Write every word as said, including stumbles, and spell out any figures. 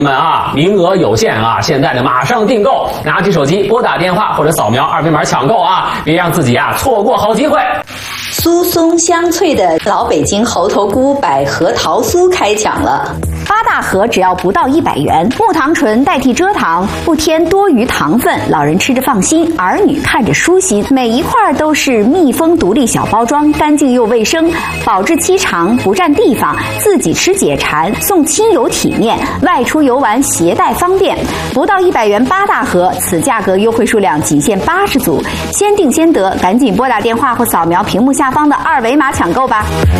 们啊，名额有限啊，现在呢马上订购，拿起手机拨打电话或者扫描二维码抢购啊，别让自己啊错过好机会。 酥松香脆的老北京猴头菇百合桃酥开抢了。 八大盒只要不到一百元，木糖醇代替蔗糖，不添多余糖分，老人吃着放心，儿女看着舒心。每一块都是密封独立小包装，干净又卫生，保质期长，不占地方，自己吃解馋，送亲友体面，外出游玩携带方便。不到一百元八大盒，此价格优惠数量仅限八十组，先订先得，赶紧拨打电话或扫描屏幕下方的二维码抢购吧。